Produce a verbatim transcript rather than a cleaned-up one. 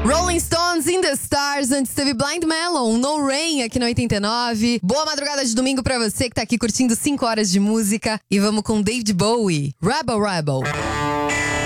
Rolling Stones in the Stars, antes teve Blind Melon, No Rain aqui no oitenta e nove. Boa madrugada de domingo pra você que tá aqui curtindo cinco horas de música. E vamos com David Bowie, Rebel Rebel.